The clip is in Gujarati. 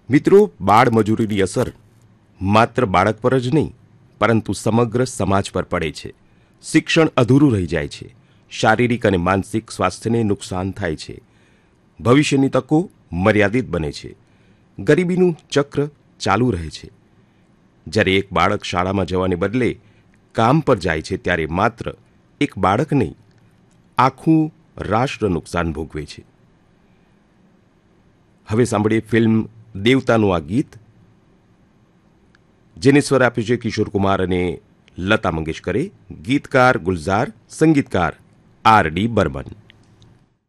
મિત્રો, બાળમજૂરીની અસર માત્ર બાળક પર જ નહીં પરંતુ સમગ્ર સમાજ પર પડે છે. શિક્ષણ અધૂરું રહી જાય છે, શારીરિક અને માનસિક સ્વાસ્થ્યને નુકસાન થાય છે, ભવિષ્યની તકો મર્યાદિત બને છે, ગરીબીનું ચક્ર ચાલુ રહે છે. જ્યારે એક બાળક શાળામાં જવાને બદલે કામ પર જાય છે ત્યારે માત્ર એક બાળક નહીં, આખું રાષ્ટ્ર નુકસાન ભોગવે છે. હવે સાંભળીએ ફિલ્મ દેવતાનું આ ગીત, જેને સ્વર આપ્યો છે કિશોર કુમાર અને લતા મંગેશકરે. ગીતકાર ગુલઝાર, સંગીતકાર આર.ડી. બર્મન.